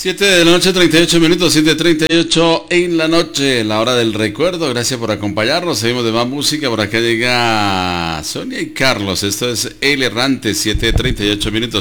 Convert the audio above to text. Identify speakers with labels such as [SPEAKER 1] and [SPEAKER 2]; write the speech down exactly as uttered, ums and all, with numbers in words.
[SPEAKER 1] siete de la noche, treinta y ocho minutos, siete treinta y ocho en la noche, la hora del recuerdo. Gracias por acompañarnos. Seguimos de más música. Por acá llega Sonia y Carlos. Esto es El Errante, siete treinta y ocho minutos.